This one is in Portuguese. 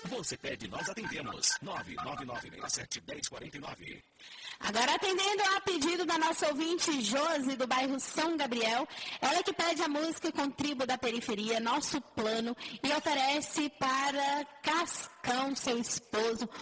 Você pede, nós atendemos. 999671049. Agora atendendo a pedido da nossa ouvinte Josi, do bairro São Gabriel, ela que pede a música com Tribo da Periferia, Nosso Plano, e oferece para Cascão, seu esposo,